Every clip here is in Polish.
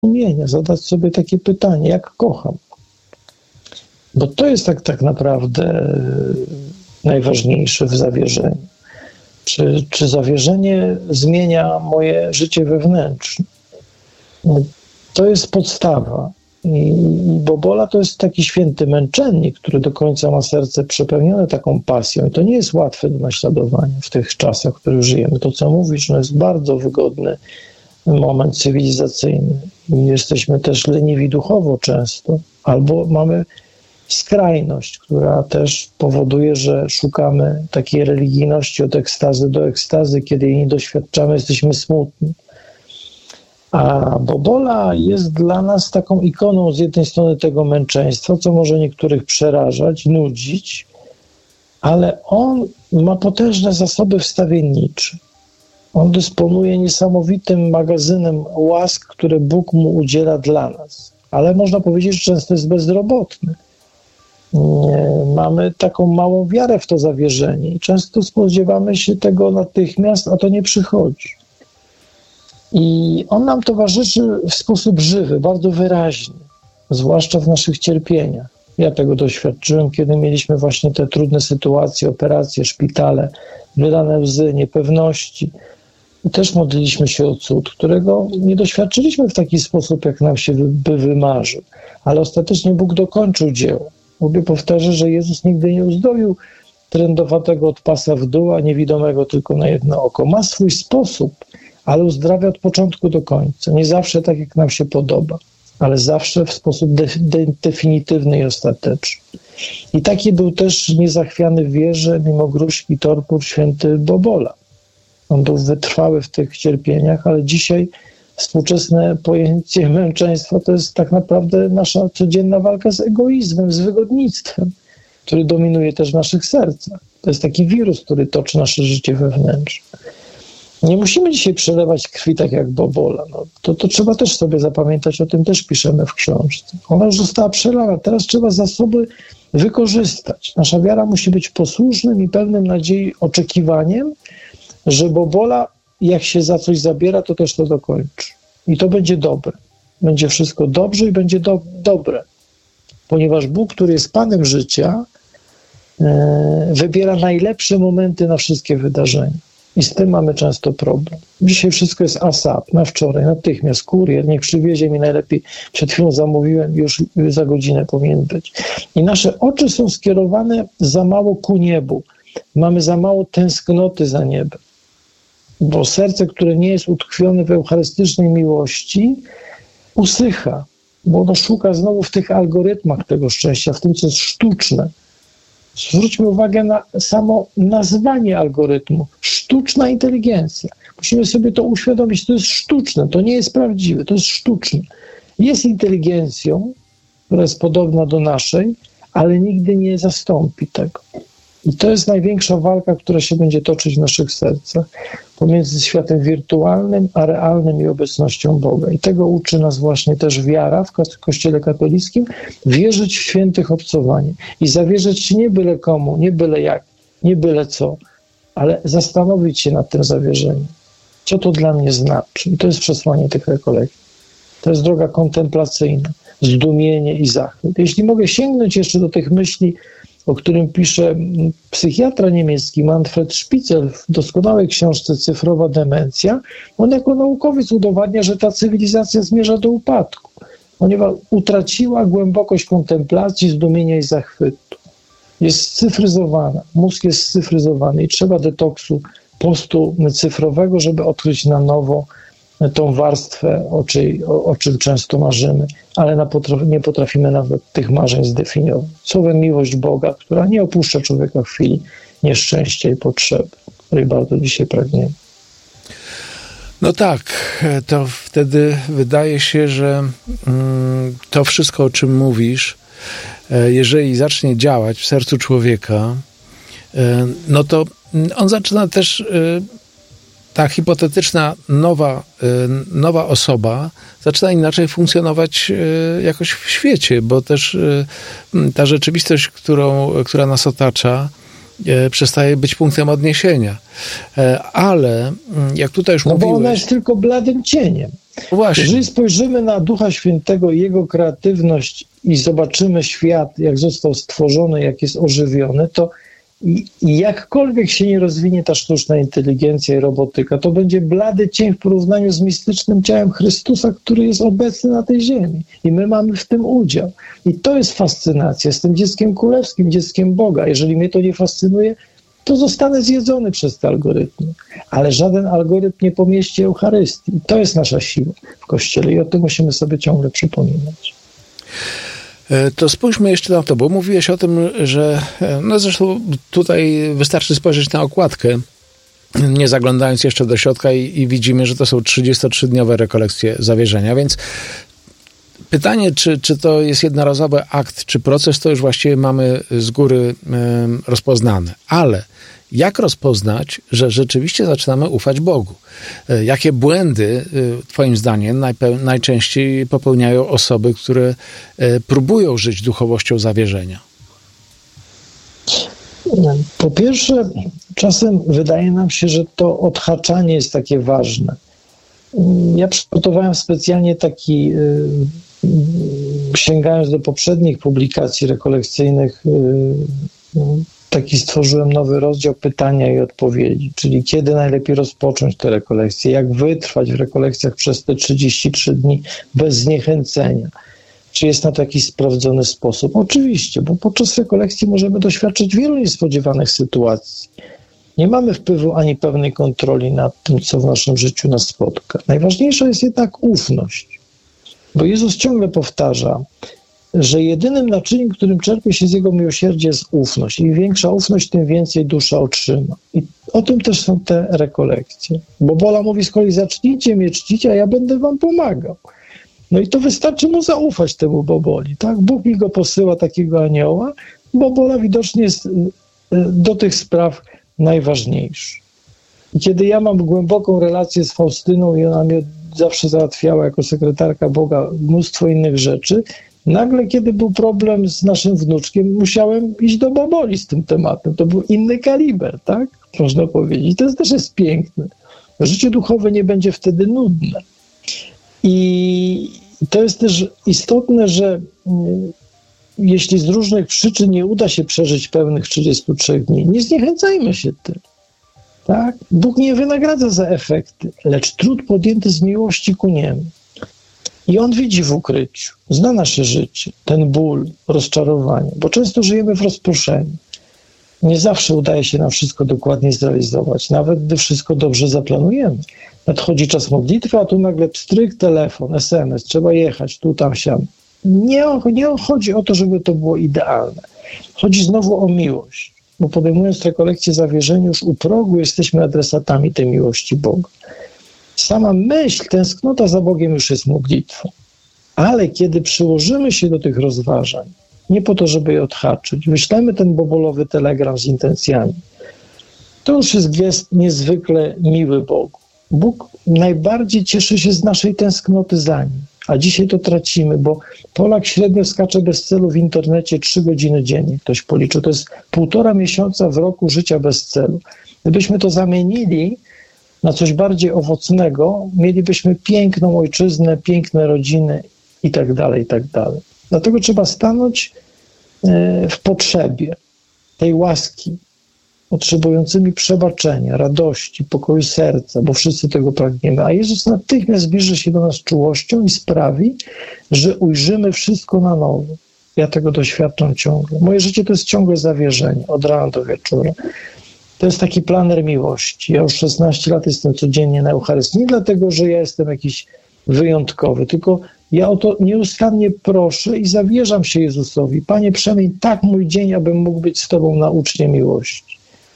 sumienia, zadać sobie takie pytanie, jak kocham. Bo to jest tak naprawdę najważniejsze w zawierzeniu. Czy zawierzenie zmienia moje życie wewnętrzne? To jest podstawa. I Bobola to jest taki święty męczennik, który do końca ma serce przepełnione taką pasją. I to nie jest łatwe do naśladowania w tych czasach, w których żyjemy. To, co mówisz, jest bardzo wygodny moment cywilizacyjny. I jesteśmy też leniwi duchowo często, albo mamy skrajność, która też powoduje, że szukamy takiej religijności od ekstazy do ekstazy, kiedy jej nie doświadczamy, jesteśmy smutni. A Bobola jest dla nas taką ikoną z jednej strony tego męczeństwa, co może niektórych przerażać, nudzić, ale on ma potężne zasoby wstawiennicze. On dysponuje niesamowitym magazynem łask, które Bóg mu udziela dla nas. Ale można powiedzieć, że często jest bezrobotny. Mamy taką małą wiarę w to zawierzenie i często spodziewamy się tego natychmiast, a to nie przychodzi. I on nam towarzyszy w sposób żywy, bardzo wyraźny, zwłaszcza w naszych cierpieniach. Ja tego doświadczyłem, kiedy mieliśmy właśnie te trudne sytuacje, operacje, szpitale, wylane łzy, niepewności. I też modliliśmy się o cud, którego nie doświadczyliśmy w taki sposób, jak nam się by wymarzył. Ale ostatecznie Bóg dokończył dzieło. Lubię powtarzać, że Jezus nigdy nie uzdrowił trędowatego od pasa w dół, a niewidomego tylko na jedno oko. Ma swój sposób, ale uzdrawia od początku do końca. Nie zawsze tak, jak nam się podoba, ale zawsze w sposób definitywny i ostateczny. I taki był też niezachwiany w wierze, mimo gruźb i tortur, święty Bobola. On był wytrwały w tych cierpieniach, ale dzisiaj współczesne pojęcie męczeństwa to jest tak naprawdę nasza codzienna walka z egoizmem, z wygodnictwem, który dominuje też w naszych sercach. To jest taki wirus, który toczy nasze życie wewnętrzne. Nie musimy dzisiaj przelewać krwi tak jak Bobola. To trzeba też sobie zapamiętać, o tym też piszemy w książce. Ona już została przelana, teraz trzeba zasoby wykorzystać. Nasza wiara musi być posłusznym i pełnym nadziei oczekiwaniem, że Bobola, jak się za coś zabiera, to też to dokończy. I to będzie dobre. Będzie wszystko dobrze i będzie dobre. Ponieważ Bóg, który jest Panem życia, wybiera najlepsze momenty na wszystkie wydarzenia. I z tym mamy często problem. Dzisiaj wszystko jest ASAP, na wczoraj, natychmiast, kurier, niech przywiezie mi najlepiej. Przed chwilą zamówiłem, już za godzinę powinien być. I nasze oczy są skierowane za mało ku niebu. Mamy za mało tęsknoty za niebem. Bo serce, które nie jest utkwione w eucharystycznej miłości, usycha, bo ono szuka znowu w tych algorytmach tego szczęścia, w tym, co jest sztuczne. Zwróćmy uwagę na samo nazwanie algorytmu. Sztuczna inteligencja. Musimy sobie to uświadomić, to jest sztuczne, to nie jest prawdziwe, to jest sztuczne. Jest inteligencją, która jest podobna do naszej, ale nigdy nie zastąpi tego. I to jest największa walka, która się będzie toczyć w naszych sercach pomiędzy światem wirtualnym a realnym i obecnością Boga. I tego uczy nas właśnie też wiara w Kościele katolickim, wierzyć w świętych obcowanie i zawierzyć się nie byle komu, nie byle jak, nie byle co, ale zastanowić się nad tym zawierzeniem. Co to dla mnie znaczy? I to jest przesłanie tych rekolekcji. To jest droga kontemplacyjna, zdumienie i zachwyt. Jeśli mogę sięgnąć jeszcze do tych myśli, o którym pisze psychiatra niemiecki Manfred Spitzel w doskonałej książce Cyfrowa demencja, on jako naukowiec udowadnia, że ta cywilizacja zmierza do upadku, ponieważ utraciła głębokość kontemplacji, zdumienia i zachwytu. Jest scyfryzowana, mózg jest scyfryzowany i trzeba detoksu, postu cyfrowego, żeby odkryć na nowo tą warstwę, o czym często marzymy, ale nie potrafimy nawet tych marzeń zdefiniować. Słowem miłość Boga, która nie opuszcza człowieka w chwili nieszczęścia i potrzeby, której bardzo dzisiaj pragniemy. No tak, to wtedy wydaje się, że to wszystko, o czym mówisz, jeżeli zacznie działać w sercu człowieka, no to on zaczyna też... Ta hipotetyczna nowa osoba zaczyna inaczej funkcjonować jakoś w świecie, bo też ta rzeczywistość, która nas otacza, przestaje być punktem odniesienia. Ale jak tutaj już mówiłeś... bo ona jest tylko bladym cieniem. Właśnie. Jeżeli spojrzymy na Ducha Świętego i Jego kreatywność i zobaczymy świat, jak został stworzony, jak jest ożywiony, to i jakkolwiek się nie rozwinie ta sztuczna inteligencja i robotyka, to będzie blady cień w porównaniu z mistycznym ciałem Chrystusa, który jest obecny na tej ziemi. I my mamy w tym udział. I to jest fascynacja. Jestem dzieckiem królewskim, dzieckiem Boga. Jeżeli mnie to nie fascynuje, to zostanę zjedzony przez te algorytmy. Ale żaden algorytm nie pomieści Eucharystii. I to jest nasza siła w Kościele i o tym musimy sobie ciągle przypominać. To spójrzmy jeszcze na to, bo mówiłeś o tym, że no zresztą tutaj wystarczy spojrzeć na okładkę, nie zaglądając jeszcze do środka i widzimy, że to są 33-dniowe rekolekcje zawierzenia, więc pytanie, czy to jest jednorazowy akt, czy proces, to już właściwie mamy z góry rozpoznane. Ale jak rozpoznać, że rzeczywiście zaczynamy ufać Bogu? Jakie błędy, twoim zdaniem, najczęściej popełniają osoby, które próbują żyć duchowością zawierzenia? Po pierwsze, czasem wydaje nam się, że to odhaczanie jest takie ważne. Ja przygotowałem specjalnie taki, sięgając do poprzednich publikacji rekolekcyjnych, taki stworzyłem nowy rozdział pytania i odpowiedzi, czyli kiedy najlepiej rozpocząć te rekolekcje, jak wytrwać w rekolekcjach przez te 33 dni bez zniechęcenia. Czy jest na to jakiś sprawdzony sposób? Oczywiście, bo podczas rekolekcji możemy doświadczyć wielu niespodziewanych sytuacji. Nie mamy wpływu ani pełnej kontroli nad tym, co w naszym życiu nas spotka. Najważniejsza jest jednak ufność, bo Jezus ciągle powtarza, że jedynym naczyniem, którym czerpie się z Jego miłosierdzia, jest ufność. Im większa ufność, tym więcej dusza otrzyma. I o tym też są te rekolekcje. Bo Bola mówi z kolei, zacznijcie mnie czcić, a ja będę wam pomagał. No i to wystarczy mu zaufać temu Boboli, tak? Bóg mi go posyła, takiego anioła. Bobola widocznie jest do tych spraw najważniejszy. I kiedy ja mam głęboką relację z Faustyną i ona mnie zawsze załatwiała jako sekretarka Boga mnóstwo innych rzeczy, nagle, kiedy był problem z naszym wnuczkiem, musiałem iść do Boboli z tym tematem. To był inny kaliber, tak? Można powiedzieć. To też jest piękne. Życie duchowe nie będzie wtedy nudne. I to jest też istotne, że jeśli z różnych przyczyn nie uda się przeżyć pełnych 33 dni, nie zniechęcajmy się tym. Tak? Bóg nie wynagradza za efekty, lecz trud podjęty z miłości ku Niemu. I On widzi w ukryciu, zna nasze życie, ten ból, rozczarowanie, bo często żyjemy w rozproszeniu. Nie zawsze udaje się nam wszystko dokładnie zrealizować, nawet gdy wszystko dobrze zaplanujemy. Nadchodzi czas modlitwy, a tu nagle pstryk, telefon, SMS, trzeba jechać, tu, tam, siam. Nie chodzi o to, żeby to było idealne. Chodzi znowu o miłość, bo podejmując rekolekcję zawierzenia, już u progu jesteśmy adresatami tej miłości Boga. Sama myśl, tęsknota za Bogiem już jest modlitwą. Ale kiedy przyłożymy się do tych rozważań, nie po to, żeby je odhaczyć, wyślemy ten bobolowy telegram z intencjami, to już jest gest niezwykle miły Bogu. Bóg najbardziej cieszy się z naszej tęsknoty za Nim. A dzisiaj to tracimy, bo Polak średnio skacze bez celu w internecie 3 godziny dziennie. Ktoś policzył. To jest 1,5 miesiąca w roku życia bez celu. Gdybyśmy to zamienili na coś bardziej owocnego, mielibyśmy piękną ojczyznę, piękne rodziny i tak dalej, i tak dalej. Dlatego trzeba stanąć w potrzebie tej łaski, potrzebującymi przebaczenia, radości, pokoju serca, bo wszyscy tego pragniemy. A Jezus natychmiast zbliży się do nas czułością i sprawi, że ujrzymy wszystko na nowo. Ja tego doświadczam ciągle. Moje życie to jest ciągłe zawierzenie, od rana do wieczora. To jest taki planer miłości. Ja już 16 lat jestem codziennie na Eucharystii. Nie dlatego, że ja jestem jakiś wyjątkowy, tylko ja o to nieustannie proszę i zawierzam się Jezusowi. Panie, przemień tak mój dzień, abym mógł być z Tobą na ucznie miłości.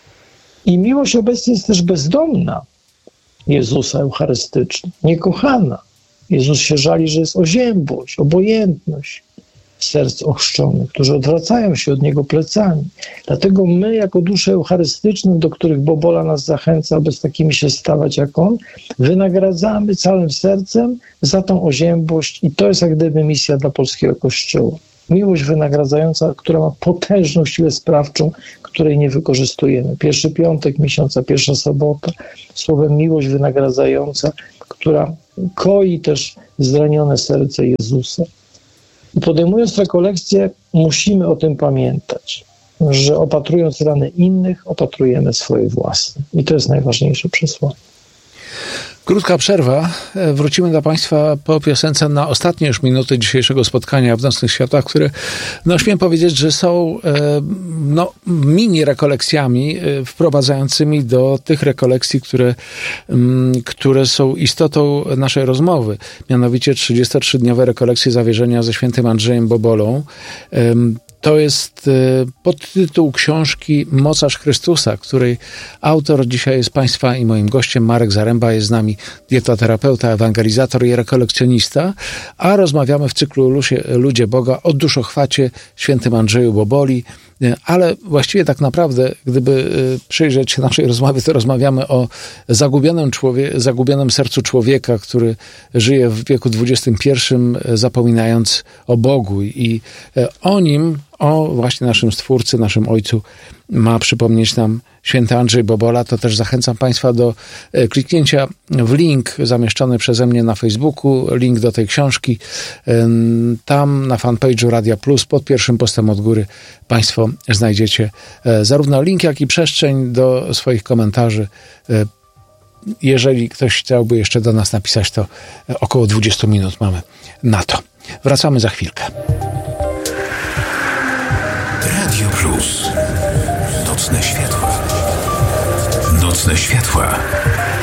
I miłość obecnie jest też bezdomna Jezusa eucharystyczna, niekochana. Jezus się żali, że jest oziębłość, obojętność serc ochrzczonych, którzy odwracają się od Niego plecami. Dlatego my, jako dusze eucharystyczne, do których Bobola nas zachęca, aby z takimi się stawać jak On, wynagradzamy całym sercem za tą oziębłość i to jest jak gdyby misja dla polskiego Kościoła. Miłość wynagradzająca, która ma potężną siłę sprawczą, której nie wykorzystujemy. Pierwszy piątek miesiąca, pierwsza sobota, słowem miłość wynagradzająca, która koi też zranione serce Jezusa. I podejmując rekolekcję, musimy o tym pamiętać, że opatrując rany innych, opatrujemy swoje własne. I to jest najważniejsze przesłanie. Krótka przerwa. Wrócimy do Państwa po piosence na ostatnie już minuty dzisiejszego spotkania w Nocnych Światłach, które, śmiem powiedzieć, że są mini rekolekcjami wprowadzającymi do tych rekolekcji, które są istotą naszej rozmowy. Mianowicie 33-dniowe rekolekcje zawierzenia ze świętym Andrzejem Bobolą. To jest podtytuł książki Mocarz Chrystusa, której autor dzisiaj jest Państwa i moim gościem. Marek Zaręba jest z nami, dietoterapeuta, ewangelizator i rekolekcjonista, a rozmawiamy w cyklu Ludzie Boga o duszochwacie świętym Andrzeju Boboli, ale właściwie tak naprawdę, gdyby przyjrzeć się naszej rozmowie, to rozmawiamy o zagubionym sercu człowieka, który żyje w wieku XXI, zapominając o Bogu i o nim, o właśnie naszym Stwórcy, naszym Ojcu ma przypomnieć nam święty Andrzej Bobola. To też zachęcam Państwa do kliknięcia w link zamieszczony przeze mnie na Facebooku, link do tej książki. Tam na fanpage'u Radia Plus pod pierwszym postem od góry Państwo znajdziecie zarówno link, jak i przestrzeń do swoich komentarzy. Jeżeli ktoś chciałby jeszcze do nas napisać, to około 20 minut mamy na to. Wracamy za chwilkę. Radio Plus. Nocne światła. Nocne światła.